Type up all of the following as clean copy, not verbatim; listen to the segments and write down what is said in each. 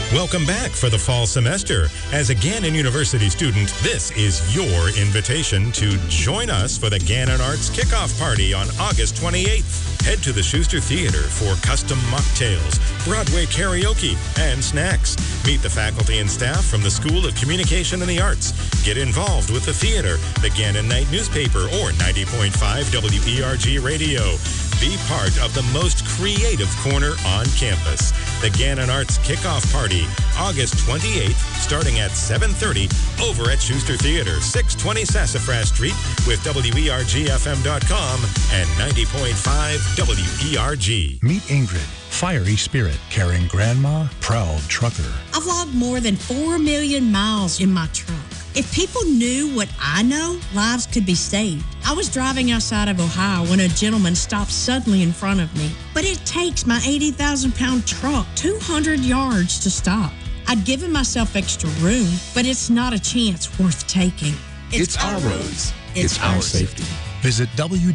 Welcome back for the fall semester. As a Gannon University student, this is your invitation to join us for the Gannon Arts Kickoff Party on August 28th. Head to the Schuster Theater for custom mocktails, Broadway karaoke, and snacks. Meet the faculty and staff from the School of Communication and the Arts. Get involved with the theater, the Gannon Night newspaper, or 90.5 WERG radio. Be part of the most creative corner on campus. The Gannon Arts Kickoff Party, August 28th, starting at 7:30 over at Schuster Theater, 620 Sassafras Street with WERGFM.com and 90.5 WERG. Meet Ingrid, fiery spirit, caring grandma, proud trucker. I've logged more than 4 million miles in my truck. If people knew what I know, lives could be saved. I was driving outside of Ohio when a gentleman stopped suddenly in front of me. But it takes my 80,000-pound truck 200 yards to stop. I'd given myself extra room, but it's not a chance worth taking. It's our roads. It's our safety. Visit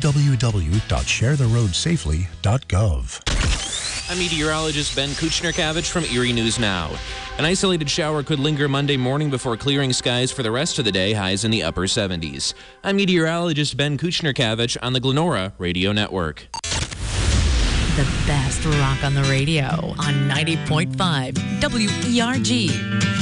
www.sharetheroadsafely.gov. I'm meteorologist Ben Kuchner-Kavich from Erie News Now. An isolated shower could linger Monday morning before clearing skies for the rest of the day, highs in the upper 70s. I'm meteorologist Ben Kuchner-Kavich on the Glenora Radio Network. The best rock on the radio on 90.5 WERG.